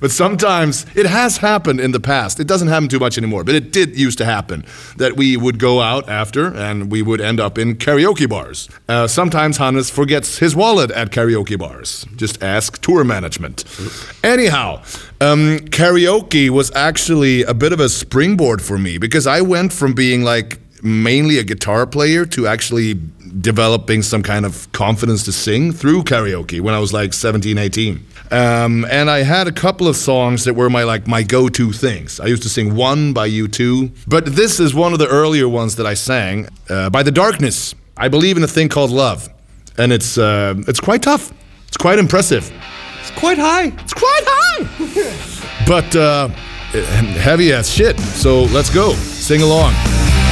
But sometimes it has happened in the past. It doesn't happen too much anymore, but it did used to happen that we would go out after and we would end up in karaoke bars. Sometimes Hannes forgets his wallet at karaoke bars. Just ask tour management. Anyhow, karaoke was actually a bit of a springboard for me because I went from being like mainly a guitar player to actually developing some kind of confidence to sing through karaoke when I was like 17, 18. And I had a couple of songs that were my go-to things. I used to sing One by U2, but this is one of the earlier ones that I sang by The Darkness. I believe in a thing called love, and it's quite tough. It's quite impressive. It's quite high. It's quite high, but heavy as shit. So let's go, sing along.